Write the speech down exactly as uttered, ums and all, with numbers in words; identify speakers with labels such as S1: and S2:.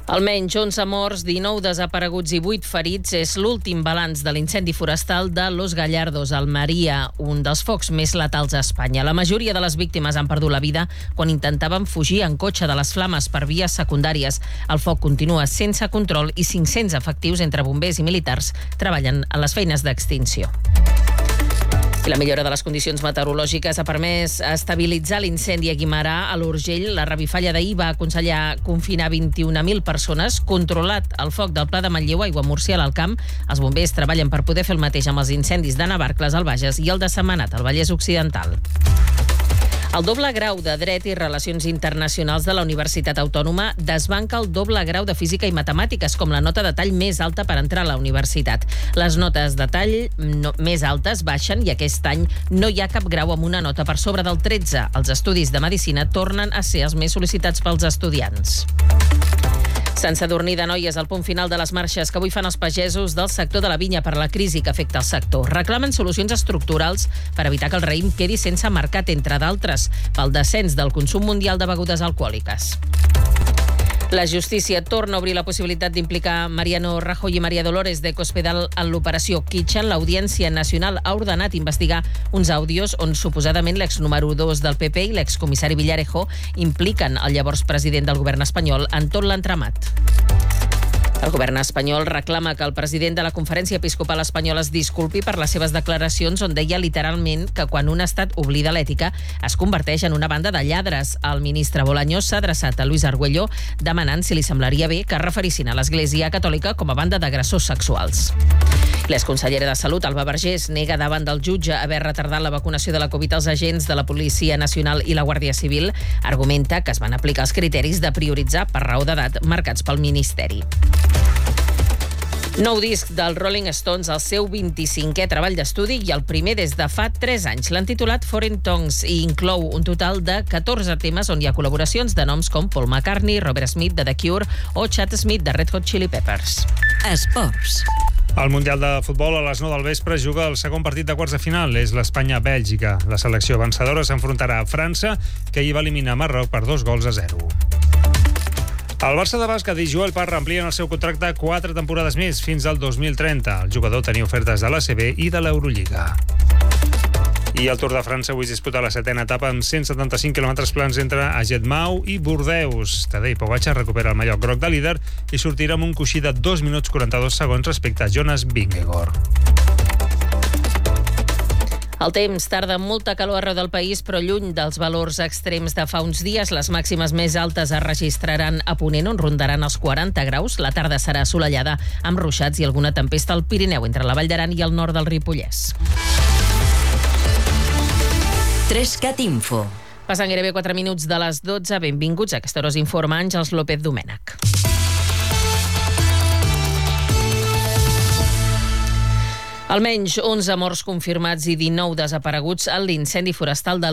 S1: Almenys onze morts, dinou desapareguts i vuit ferits és l'últim balanç de l'incendi forestal de Los Gallardos, a Almeria, un dels focs més letals a Espanya. La majoria de les víctimes han perdut la vida quan intentaven fugir en cotxe de les flames per vies secundàries. El foc continua sense control i cinc-cents efectius entre bombers i militars treballen en les feines d'extinció. I la millora de les condicions meteorològiques ha permès estabilitzar l'incendi a Guimerà, a l'Urgell. La revifalla d'ahir va aconsellar confinar vint-i-una mil persones. Controlat el foc del Pla de Manlleu, Aiguamúrcia, a l'Alt Camp. Els bombers treballen per poder fer el mateix amb els incendis de Navarcles, al Bages, i el de Sentmenat, al Vallès Occidental. El doble grau de Dret i Relacions Internacionals de la Universitat Autònoma desbanca el doble grau de Física i Matemàtiques com la nota de tall més alta per entrar a la universitat. Les notes de tall no, més altes baixen i aquest any no hi ha cap grau amb una nota per sobre del tretze. Els estudis de Medicina tornen a ser els més sol·licitats pels estudiants. Sant Sadurní d'Anoia és el punt final de les marxes que avui fan els pagesos del sector de la vinya per la crisi que afecta el sector. Reclamen solucions estructurals per evitar que el raïm quedi sense mercat, entre d'altres, pel descens del consum mundial de begudes alcohòliques. La justícia torna a obrir la possibilitat d'implicar Mariano Rajoy i María Dolores de Cospedal en l'operació Kitchen. L'Audiència Nacional ha ordenat investigar uns àudios on suposadament l'ex número dos del P P i l'excomissari Villarejo impliquen el llavors president del govern espanyol en tot l'entramat. El govern espanyol reclama que el president de la Conferència Episcopal Espanyola es disculpi per les seves declaracions on deia literalment que quan un estat oblida l'ètica es converteix en una banda de lladres. El ministre Bolaños s'ha adreçat a Luis Argüello demanant si li semblaria bé que es referissin a l'Església Catòlica com a banda d'agressors sexuals. L'exconsellera de Salut, Alba Vergés, nega davant del jutge haver retardat la vacunació de la Covid als agents de la Policia Nacional i la Guàrdia Civil. Argumenta que es van aplicar els criteris de prioritzar per raó d'edat marcats pel Ministeri. Nou disc del Rolling Stones, el seu vint-i-cinquè treball d'estudi i el primer des de fa tres anys. L'han titulat Foreign Tongues i inclou un total de catorze temes on hi ha col·laboracions de noms com Paul McCartney, Robert Smith de The Cure o Chad Smith de Red Hot Chili Peppers.
S2: Esports.
S3: El Mundial de Futbol a les nou del vespre juga el segon partit de quarts de final. És l'Espanya-Bèlgica. La selecció vencedora s'enfrontarà a França, que ahir va eliminar Marroc per dos gols a zero. El Barça de bàsquet i Joel Parra amplien el seu contracte quatre temporades més, fins al dos mil trenta. El jugador tenia ofertes de l'A C B i de l'Eurolliga. I el Tour de França avui es disputa la setena etapa amb cent setanta-cinc quilòmetres plans entre Agetmau i Bordeus. Tadej Pogačar recupera el mallot groc de líder i sortirà amb un coixí de dos minuts quaranta-dos segons respecte a Jonas Vingegaard.
S1: El temps tarda molta calor arreu del país, però lluny dels valors extrems de fa uns dies. Les màximes més altes es registraran a Ponent, on rondaran els quaranta graus. La tarda serà assolellada, amb ruixats i alguna tempesta al Pirineu, entre la Vall d'Aran i el nord del Ripollès.
S2: Trescat Info.
S1: Passen gairebé quatre minuts de les dotze. Benvinguts. A aquesta hora us informa Àngels López Domènech. Almenys onze morts confirmats i dinou desapareguts en l'incendi forestal de